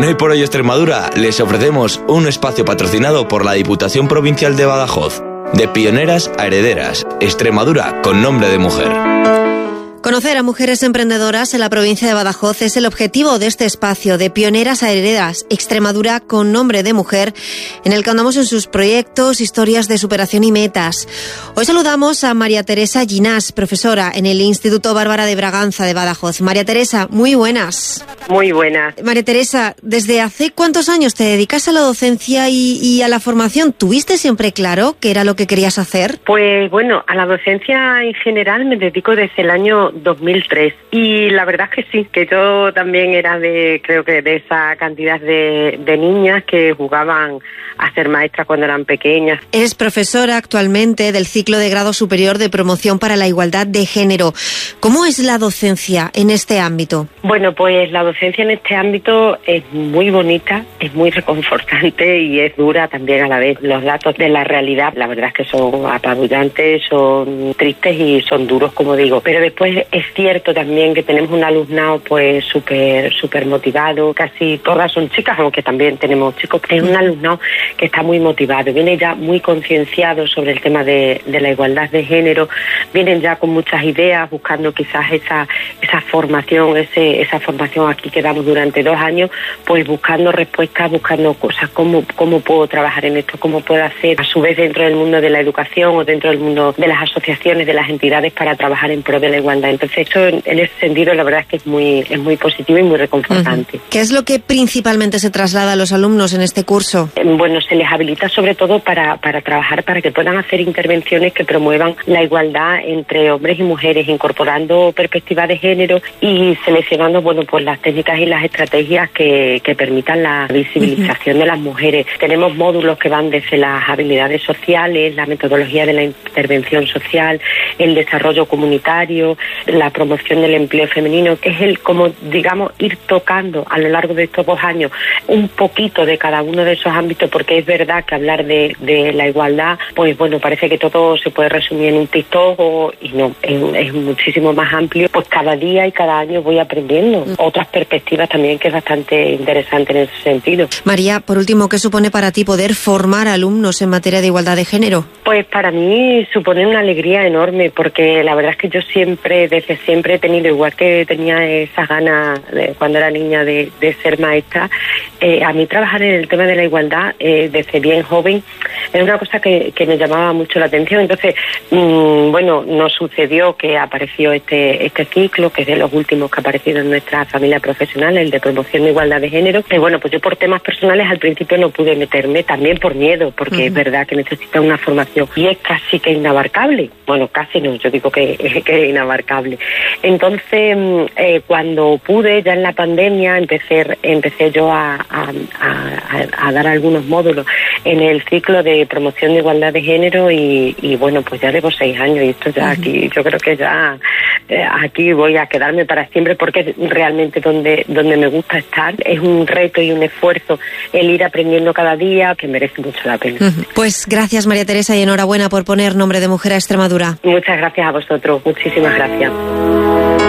En Hoy por Hoy Extremadura les ofrecemos un espacio patrocinado por la Diputación Provincial de Badajoz. De pioneras a herederas, Extremadura con nombre de mujer. Conocer a mujeres emprendedoras en la provincia de Badajoz es el objetivo de este espacio, de pioneras a herederas, Extremadura con nombre de mujer, en el que andamos en sus proyectos, historias de superación y metas. Hoy saludamos a María Teresa Ginás, profesora en el Instituto Bárbara de Braganza de Badajoz. María Teresa, muy buenas. Muy buenas. María Teresa, ¿desde hace cuántos años te dedicas a la docencia y a la formación? ¿Tuviste siempre claro qué era lo que querías hacer? Pues bueno, a la docencia en general me dedico desde el año 2003 y la verdad es que sí, que yo también era creo que de esa cantidad de niñas que jugaban a ser maestras cuando eran pequeñas. Eres profesora actualmente del ciclo de grado superior de promoción para la igualdad de género. ¿Cómo es la docencia en este ámbito? Bueno, pues la docencia en este ámbito es muy bonita, es muy reconfortante y es dura también a la vez. Los datos de la realidad, la verdad es que son apabullantes, son tristes y son duros, como digo, pero después es cierto también que tenemos un alumnado pues súper motivado, casi todas son chicas, aunque también tenemos chicos. Es un alumnado que está muy motivado, viene ya muy concienciado sobre el tema de la igualdad de género, vienen ya con muchas ideas, buscando quizás esa formación, esa formación aquí que damos durante 2 años, pues buscando respuestas, buscando cosas, cómo puedo trabajar en esto, cómo puedo hacer a su vez dentro del mundo de la educación o dentro del mundo de las asociaciones, de las entidades para trabajar en pro de la igualdad. Entonces, eso en ese sentido la verdad es que es muy positivo y muy reconfortante. ¿Qué es lo que principalmente se traslada a los alumnos en este curso? Bueno, se les habilita sobre todo para trabajar, para que puedan hacer intervenciones que promuevan la igualdad entre hombres y mujeres, incorporando perspectivas de género y seleccionando, bueno, pues las técnicas y las estrategias que permitan la visibilización de las mujeres. Tenemos módulos que van desde las habilidades sociales, la metodología de la intervención social, el desarrollo comunitario, la promoción del empleo femenino, que es como digamos ir tocando a lo largo de estos 2 años un poquito de cada uno de esos ámbitos, porque es verdad que hablar de la igualdad, pues bueno, parece que todo se puede resumir en un TikTok y no, es muchísimo más amplio. Pues cada día y cada año voy aprendiendo otras perspectivas también, que es bastante interesante en ese sentido. María, por último, ¿qué supone para ti poder formar alumnos en materia de igualdad de género? Pues para mí supone una alegría enorme, porque la verdad es que yo desde siempre he tenido, igual que tenía esas ganas cuando era niña de ser maestra, a mí trabajar en el tema de la igualdad desde bien joven era una cosa que me llamaba mucho la atención. Entonces, bueno, nos sucedió que apareció este ciclo, que es de los últimos que ha aparecido en nuestra familia profesional, el de promoción de igualdad de género. Y bueno, pues yo por temas personales al principio no pude meterme, también por miedo, porque es verdad que necesita una formación y es casi que inabarcable. Bueno, casi no, yo digo que es inabarcable. Entonces, cuando pude, ya en la pandemia, empecé yo a dar algunos módulos en el ciclo de promoción de igualdad de género y bueno, pues ya llevo 6 años y esto ya aquí, yo creo que ya aquí voy a quedarme para siempre, porque es realmente donde me gusta estar. Es un reto y un esfuerzo el ir aprendiendo cada día, que merece mucho la pena. Pues gracias, María Teresa, y enhorabuena por poner nombre de mujer a Extremadura. Muchas gracias a vosotros, muchísimas gracias.